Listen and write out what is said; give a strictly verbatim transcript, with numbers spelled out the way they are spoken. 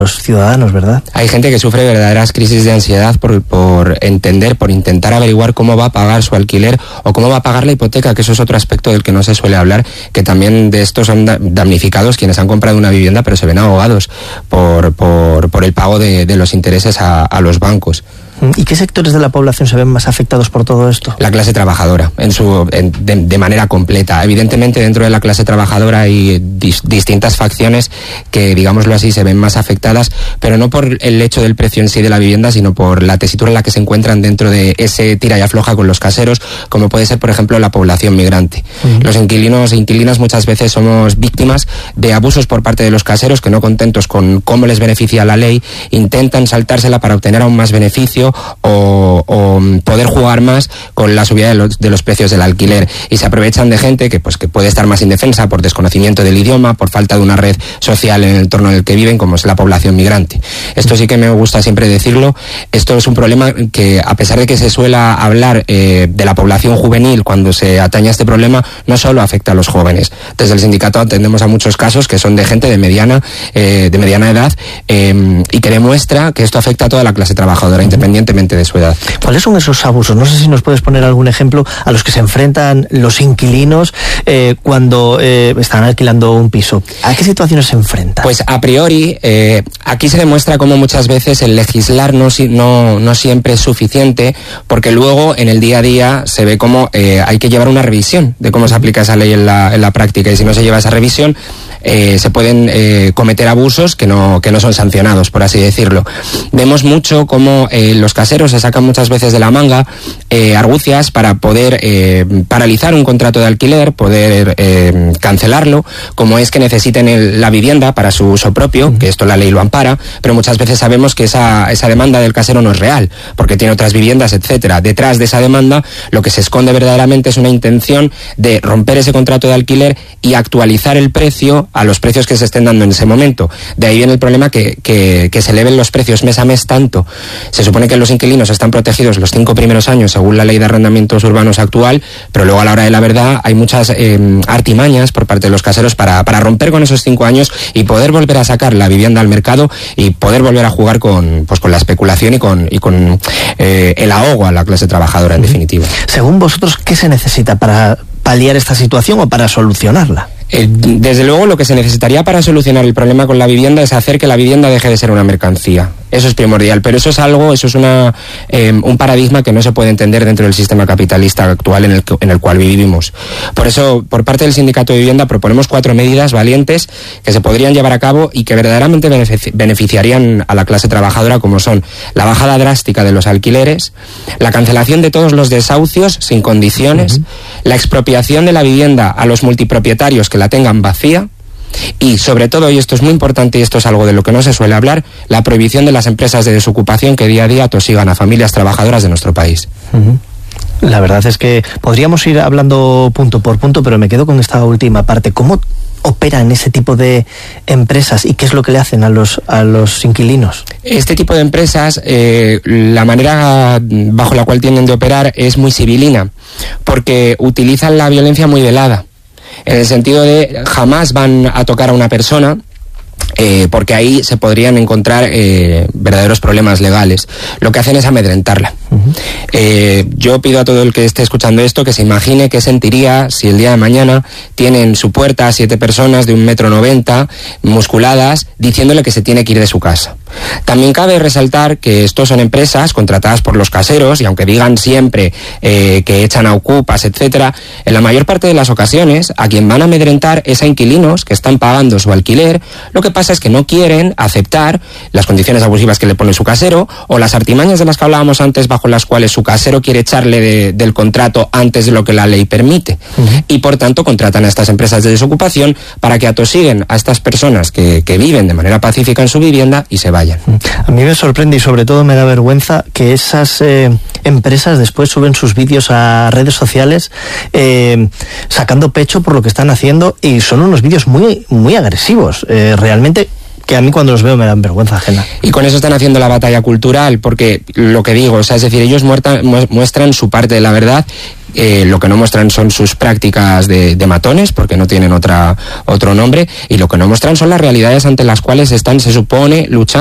los ciudadanos, ¿verdad? Hay gente que sufre verdaderas crisis de ansiedad por, por entender, por intentar averiguar cómo va a pagar su alquiler o cómo va a pagar la hipoteca, que eso es otro aspecto del que no se suele hablar, que también de esto son damnificados quienes han comprado una vivienda pero se ven ahogados por, por, por el pago de, de los intereses a, a los bancos. ¿Y qué sectores de la población se ven más afectados por todo esto? La clase trabajadora, en su, en, de, de manera completa. Evidentemente, dentro de la clase trabajadora hay dis, distintas facciones que, digámoslo así, se ven más afectadas, pero no por el hecho del precio en sí de la vivienda, sino por la tesitura en la que se encuentran dentro de ese tira y afloja con los caseros, como puede ser, por ejemplo, la población migrante. Uh-huh. Los inquilinos e inquilinas muchas veces somos víctimas de abusos por parte de los caseros que, no contentos con cómo les beneficia la ley, intentan saltársela para obtener aún más beneficio O, o poder jugar más con la subida de los, de los precios del alquiler, y se aprovechan de gente que pues que puede estar más indefensa por desconocimiento del idioma, por falta de una red social en el entorno en el que viven, como es la población migrante. Esto sí que me gusta siempre decirlo, esto es un problema que, a pesar de que se suele hablar eh, de la población juvenil cuando se atañe a este problema, no solo afecta a los jóvenes. Desde el sindicato atendemos a muchos casos que son de gente de mediana, eh, de mediana edad eh, y que demuestra que esto afecta a toda la clase trabajadora, independientemente de su edad. ¿Cuáles son esos abusos? No sé si nos puedes poner algún ejemplo a los que se enfrentan los inquilinos eh, cuando eh, están alquilando un piso. ¿A qué situaciones se enfrentan? Pues a priori, eh, aquí se demuestra cómo muchas veces el legislar no, no, no siempre es suficiente, porque luego en el día a día se ve cómo eh, hay que llevar una revisión de cómo se aplica esa ley en la, en la práctica, y si no se lleva esa revisión, Eh, se pueden eh, cometer abusos que no, que no son sancionados, por así decirlo. Vemos mucho cómo eh, los caseros se sacan muchas veces de la manga eh, argucias para poder eh, paralizar un contrato de alquiler, poder eh, cancelarlo, como es que necesiten el, la vivienda para su uso propio, que esto la ley lo ampara, pero muchas veces sabemos que esa, esa demanda del casero no es real, porque tiene otras viviendas, etcétera. Detrás de esa demanda lo que se esconde verdaderamente es una intención de romper ese contrato de alquiler y actualizar el precio a los precios que se estén dando en ese momento. De ahí viene el problema que, que, que se eleven los precios mes a mes tanto. Se supone que los inquilinos están protegidos los cinco primeros años según la ley de arrendamientos urbanos actual, pero luego a la hora de la verdad hay muchas eh, artimañas por parte de los caseros para, para romper con esos cinco años y poder volver a sacar la vivienda al mercado y poder volver a jugar con, pues, con la especulación y con, y con eh, el ahogo a la clase trabajadora, en definitiva. Según vosotros, ¿qué se necesita para paliar esta situación o para solucionarla? Eh, desde luego, lo que se necesitaría para solucionar el problema con la vivienda es hacer que la vivienda deje de ser una mercancía. Eso es primordial, pero eso es algo, eso es una eh, un paradigma que no se puede entender dentro del sistema capitalista actual en el, en el cual vivimos. Por eso, por parte del Sindicato de Vivienda, proponemos cuatro medidas valientes que se podrían llevar a cabo y que verdaderamente beneficiarían a la clase trabajadora, como son la bajada drástica de los alquileres, la cancelación de todos los desahucios sin condiciones, uh-huh. la expropiación de la vivienda a los multipropietarios que la tengan vacía, y sobre todo, y esto es muy importante y esto es algo de lo que no se suele hablar, la prohibición de las empresas de desocupación que día a día atosigan a familias trabajadoras de nuestro país. Uh-huh. La verdad es que podríamos ir hablando punto por punto, pero me quedo con esta última parte. ¿Cómo operan ese tipo de empresas y qué es lo que le hacen a los, a los inquilinos? Este tipo de empresas, eh, la manera bajo la cual tienden de operar es muy civilina, porque utilizan la violencia muy velada, en el sentido de jamás van a tocar a una persona, eh, porque ahí se podrían encontrar eh, verdaderos problemas legales. Lo que hacen es amedrentarla. Uh-huh. Eh, yo pido a todo el que esté escuchando esto que se imagine qué sentiría si el día de mañana tiene en su puerta a siete personas de un metro noventa, musculadas, diciéndole que se tiene que ir de su casa. También cabe resaltar que estos son empresas contratadas por los caseros, y aunque digan siempre eh, que echan a ocupas, etcétera, en la mayor parte de las ocasiones a quien van a amedrentar es a inquilinos que están pagando su alquiler. Lo que pasa es que no quieren aceptar las condiciones abusivas que le pone su casero o las artimañas de las que hablábamos antes, bajo las cuales su casero quiere echarle de, del contrato antes de lo que la ley permite. Uh-huh. Y por tanto contratan a estas empresas de desocupación para que atosiguen a estas personas que, que viven de manera pacífica en su vivienda y se vayan. A mí me sorprende y sobre todo me da vergüenza que esas eh, empresas después suben sus vídeos a redes sociales eh, sacando pecho por lo que están haciendo, y son unos vídeos muy, muy agresivos. Eh, realmente que a mí cuando los veo me dan vergüenza ajena. Y con eso están haciendo la batalla cultural, porque lo que digo, o sea, es decir, ellos muertan, muestran su parte de la verdad. Eh, lo que no muestran son sus prácticas de, de matones, porque no tienen otra otro nombre, y lo que no muestran son las realidades ante las cuales están, se supone, luchando.